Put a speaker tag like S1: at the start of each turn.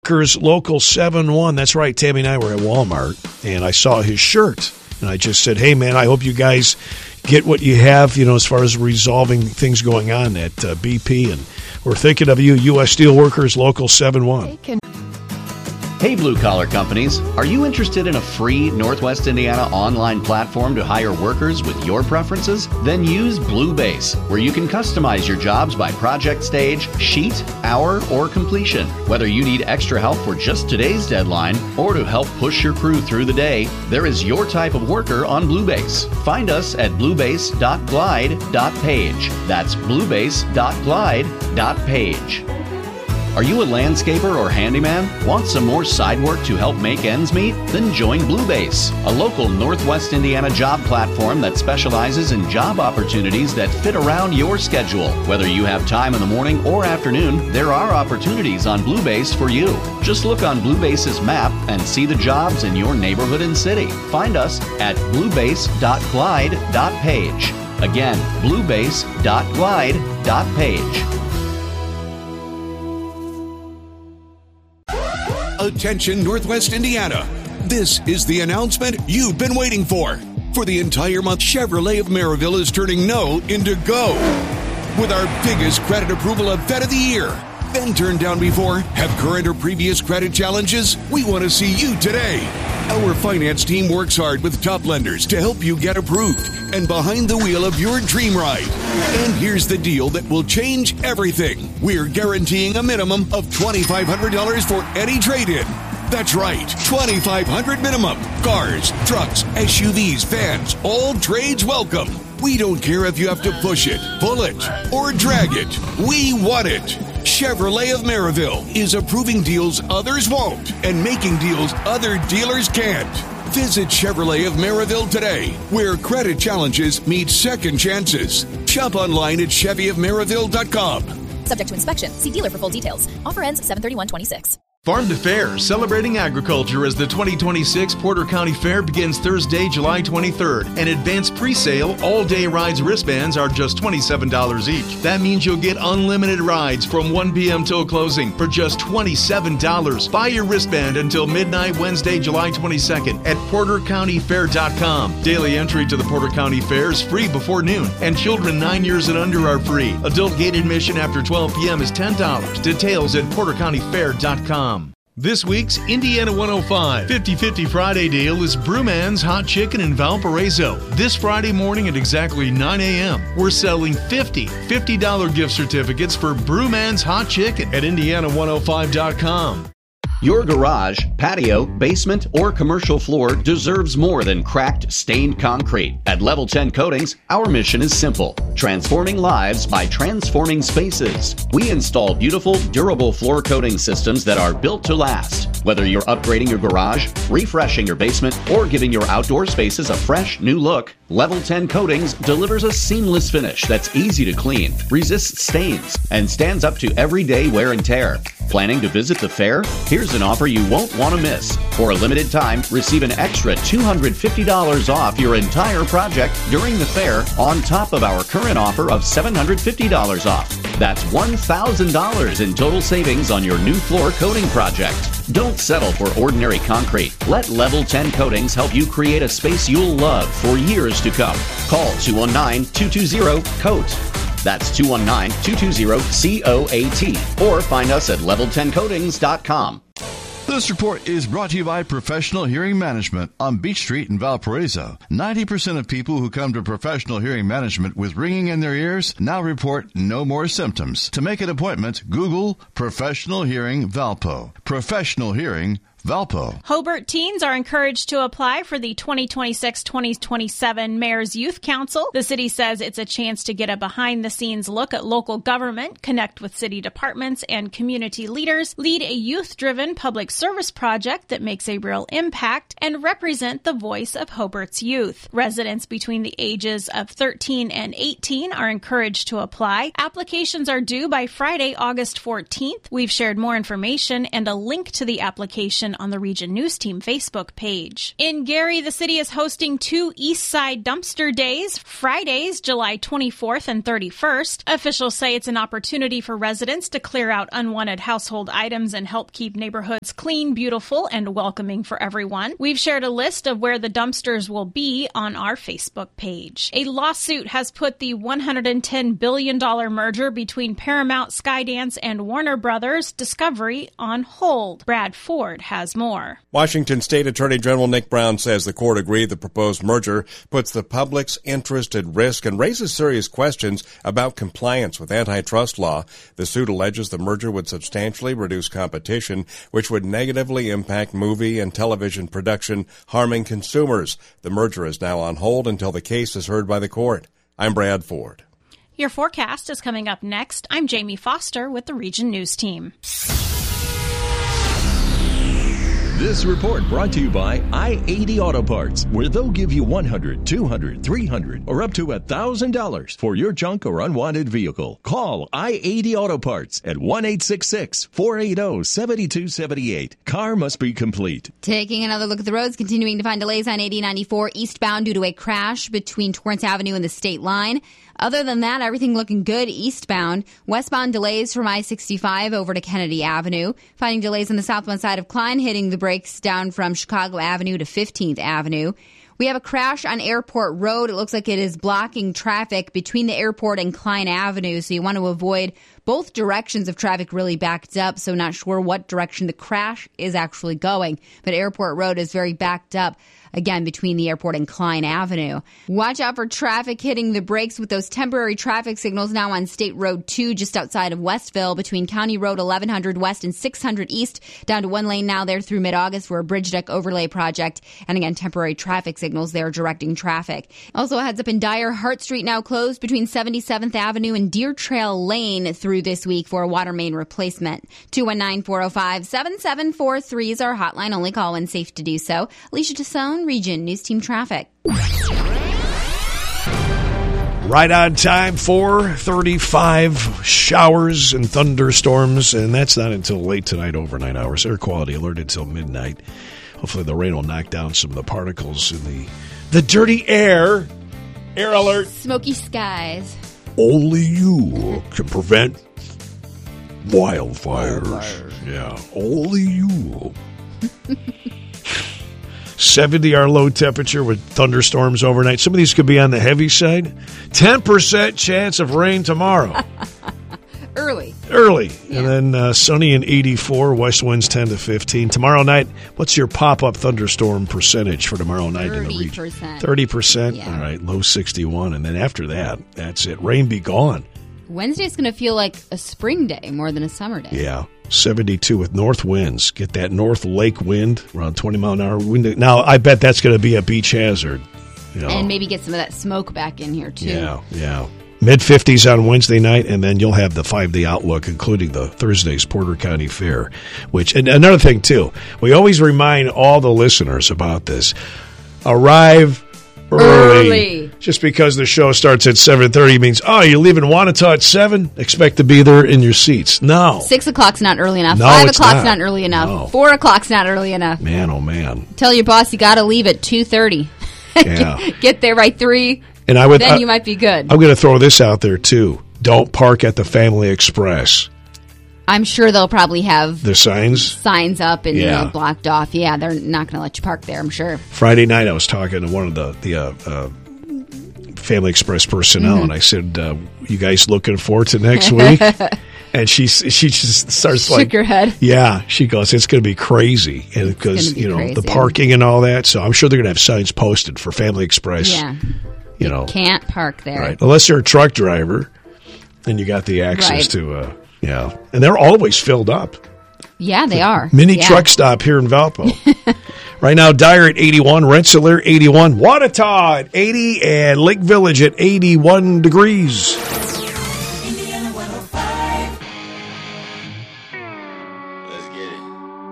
S1: Workers Local 7-1. That's right, Tammy and I were at Walmart, and I saw his shirt. And I just said, hey, man, I hope you guys get what you have, as far as resolving things going on at BP. And we're thinking of you, U.S. Steel Workers Local 7-1.
S2: Hey, blue-collar companies, are you interested in a free Northwest Indiana online platform to hire workers with your preferences? Then use Bluebase, where you can customize your jobs by project stage, sheet, hour, or completion. Whether you need extra help for just today's deadline or to help push your crew through the day, there is your type of worker on Bluebase. Find us at bluebase.glide.page. That's bluebase.glide.page. Are you a landscaper or handyman? Want some more side work to help make ends meet? Then join Bluebase, a local Northwest Indiana job platform that specializes in job opportunities that fit around your schedule. Whether you have time in the morning or afternoon, there are opportunities on Bluebase for you. Just look on Bluebase's map and see the jobs in your neighborhood and city. Find us at bluebase.glide.page. Again, bluebase.glide.page.
S3: Attention Northwest Indiana. This is the announcement you've been waiting for. For the entire month, Chevrolet of Maryville is turning no into go. With our biggest credit approval event of the year. Been turned down before? Have current or previous credit challenges? We want to see you today. Our finance team works hard with top lenders to help you get approved and behind the wheel of your dream ride. And here's the deal that will change everything. We're guaranteeing a minimum of $2,500 for any trade-in. That's right, $2,500 minimum. Cars, trucks, SUVs, vans, all trades welcome. We don't care if you have to push it, pull it, or drag it. We want it. Chevrolet of Maryville is approving deals others won't and making deals other dealers can't. Visit Chevrolet of Maryville today, where credit challenges meet second chances. Shop online at ChevyofMaryville.com.
S4: Subject to inspection. See dealer for full details. Offer ends 7/31/26.
S5: Farm to Fair, celebrating agriculture as the 2026 Porter County Fair begins Thursday, July 23rd. An advanced pre-sale, all-day rides wristbands are just $27 each. That means you'll get unlimited rides from 1 p.m. till closing for just $27. Buy your wristband until midnight Wednesday, July 22nd at PorterCountyFair.com. Daily entry to the Porter County Fair is free before noon, and children 9 years and under are free. Adult gate admission after 12 p.m. is $10. Details at PorterCountyFair.com. This week's Indiana 105 50-50 Friday deal is Brewman's Hot Chicken in Valparaiso. This Friday morning at exactly 9 a.m., we're selling $50 gift certificates for Brewman's Hot Chicken at Indiana105.com.
S2: Your garage, patio, basement, or commercial floor deserves more than cracked, stained concrete. At Level 10 Coatings, our mission is simple: transforming lives by transforming spaces. We install beautiful, durable floor coating systems that are built to last. Whether you're upgrading your garage, refreshing your basement, or giving your outdoor spaces a fresh, new look, Level 10 Coatings delivers a seamless finish that's easy to clean, resists stains, and stands up to everyday wear and tear. Planning to visit the fair? Here's an offer you won't want to miss. For a limited time, receive an extra $250 off your entire project during the fair on top of our current offer of $750 off. That's $1,000 in total savings on your new floor coating project. Don't settle for ordinary concrete. Let Level 10 Coatings help you create a space you'll love for years to come. Call 219-220-COAT. That's 219-220-COAT. Or find us at level10coatings.com.
S6: This report is brought to you by Professional Hearing Management on Beach Street in Valparaiso. 90% of people who come to Professional Hearing Management with ringing in their ears now report no more symptoms. To make an appointment, Google Professional Hearing Valpo. Professional Hearing Valpo.
S7: Hobart teens are encouraged to apply for the 2026-2027 Mayor's Youth Council. The city says it's a chance to get a behind-the-scenes look at local government, connect with city departments and community leaders, lead a youth-driven public service project that makes a real impact, and represent the voice of Hobart's youth. Residents between the ages of 13 and 18 are encouraged to apply. Applications are due by Friday, August 14th. We've shared more information and a link to the application information on the Region News Team Facebook page. In Gary, the city is hosting 2 East Side Dumpster Days, Fridays, July 24th and 31st. Officials say it's an opportunity for residents to clear out unwanted household items and help keep neighborhoods clean, beautiful, and welcoming for everyone. We've shared a list of where the dumpsters will be on our Facebook page. A lawsuit has put the $110 billion merger between Paramount, Skydance, and Warner Brothers Discovery on hold. Brad Ford has more.
S8: Washington State Attorney General Nick Brown says the court agreed the proposed merger puts the public's interest at risk and raises serious questions about compliance with antitrust law. The suit alleges the merger would substantially reduce competition, which would negatively impact movie and television production, harming consumers. The merger is now on hold until the case is heard by the court. I'm Brad Ford.
S7: Your forecast is coming up next. I'm Jamie Foster with the Region News Team.
S9: This report brought to you by I-80 Auto Parts, where they'll give you $100, $200, $300, or up to $1,000 for your junk or unwanted vehicle. Call I-80 Auto Parts at 1-866-480-7278. Car must be complete.
S10: Taking another look at the roads, continuing to find delays on 80-94 eastbound due to a crash between Torrance Avenue and the state line. Other than that, everything looking good eastbound. Westbound delays from I-65 over to Kennedy Avenue. Finding delays on the southbound side of Klein, hitting the brakes down from Chicago Avenue to 15th Avenue. We have a crash on Airport Road. It looks like it is blocking traffic between the airport and Klein Avenue, so you want to avoid both directions of traffic really backed up, so not sure what direction the crash is actually going. But Airport Road is very backed up, again, between the airport and Klein Avenue. Watch out for traffic hitting the brakes with those temporary traffic signals now on State Road 2 just outside of Westville between County Road 1100 West and 600 East, down to one lane now there through mid-August for a bridge deck overlay project. And again, temporary traffic signals there directing traffic. Also a heads up in Dyer, Hart Street now closed between 77th Avenue and Deer Trail Lane through this week for a water main replacement. 219-405-7743 is our hotline. Only call when safe to do so. Alicia Tassone, Region News Team Traffic.
S1: Right on time, 4:35, showers and thunderstorms, and that's not until late tonight, overnight hours. Air quality alert until midnight. Hopefully the rain will knock down some of the particles in the dirty air. Air alert.
S10: Smoky skies.
S1: Only you can prevent wildfires. Yeah, only you. 70 our low temperature with thunderstorms overnight. Some of these could be on the heavy side. 10% chance of rain tomorrow.
S10: Early.
S1: Yeah. And then sunny and 84, west winds 10 to 15. Tomorrow night, what's your pop-up thunderstorm percentage for tomorrow night in the region? 30%.
S10: Yeah.
S1: All right, low 61. And then after that, that's it. Rain be gone.
S10: Wednesday's going to feel like a spring day more than a summer day.
S1: Yeah, 72 with north winds. Get that north lake wind, around 20-mile-an-hour wind. Now, I bet that's going to be a beach hazard. You know.
S10: And maybe get some of that smoke back in here, too.
S1: Yeah. Mid-50s on Wednesday night, and then you'll have the 5-day outlook, including the Thursday's Porter County Fair. And another thing, too, we always remind all the listeners about this. Arrive early. Just because the show starts at 7:30 means, you leave in Wanata at 7? Expect to be there in your seats. No.
S10: 6 o'clock's not early enough.
S1: No,
S10: 5
S1: it's
S10: o'clock's not early enough.
S1: No.
S10: 4 o'clock's not early enough.
S1: Man, oh, man.
S10: Tell your boss you got to leave at 2:30.
S1: Yeah.
S10: Get there by 3.
S1: And
S10: then you might be good.
S1: I'm going to throw this out there, too. Don't park at the Family Express.
S10: I'm sure they'll probably have
S1: the signs
S10: up and blocked off. Yeah, they're not going to let you park there, I'm sure.
S1: Friday night, I was talking to one of the Family Express personnel, and I said, "You guys looking forward to next week?" And she just starts
S10: shook her head.
S1: Yeah, she goes, "It's going to be crazy," and because the parking and all that. So I'm sure they're going to have signs posted for Family Express.
S10: Yeah, you can't park there,
S1: right? Unless you're a truck driver, and you got the access to. Yeah, and they're always filled up.
S10: Yeah, they are.
S1: Mini truck stop here in Valpo. Right now, Dyer at 81, Rensselaer 81, Wanata at 80, and Lake Village at 81 degrees.